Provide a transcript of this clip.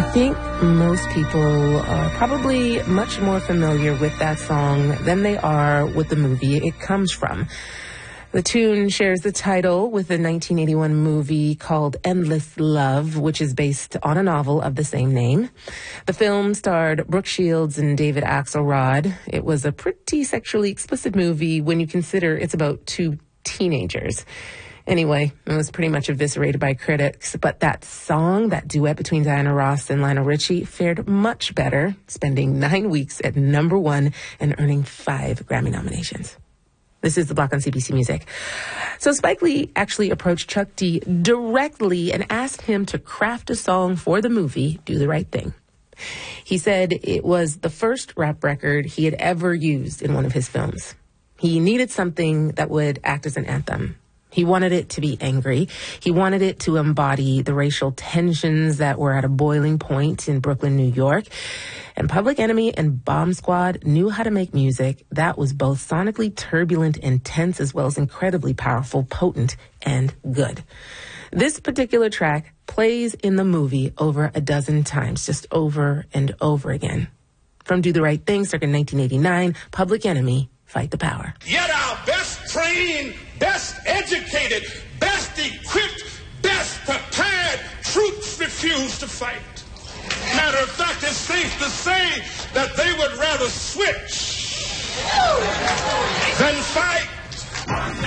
I think most people are probably much more familiar with that song than they are with the movie it comes from. The tune shares the title with the 1981 movie called Endless Love, which is based on a novel of the same name. The film starred Brooke Shields and David Axelrod. It was a pretty sexually explicit movie when you consider it's about two teenagers. Anyway, it was pretty much eviscerated by critics, but that song, that duet between Diana Ross and Lionel Richie, fared much better, spending 9 weeks at #1 and earning 5 Grammy nominations. This is The Block on CBC Music. So Spike Lee actually approached Chuck D directly and asked him to craft a song for the movie Do the Right Thing. He said it was the first rap record he had ever used in one of his films. He needed something that would act as an anthem. He wanted it to be angry. He wanted it to embody the racial tensions that were at a boiling point in Brooklyn, New York. And Public Enemy and Bomb Squad knew how to make music that was both sonically turbulent and tense, as well as incredibly powerful, potent, and good. This particular track plays in the movie over a dozen times, just over and over again. From Do the Right Thing, circa 1989, Public Enemy, Fight the Power. Yet our best trained, best educated, best equipped, best prepared troops refuse to fight. Matter of fact, it's safe to say that they would rather switch than fight.